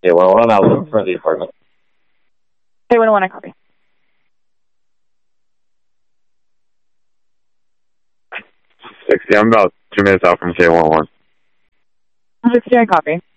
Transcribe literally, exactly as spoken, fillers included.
K one oh one, I'll look for the apartment. K one oh one, I copy. sixty, I'm about two minutes out from K one oh one. sixty, I copy.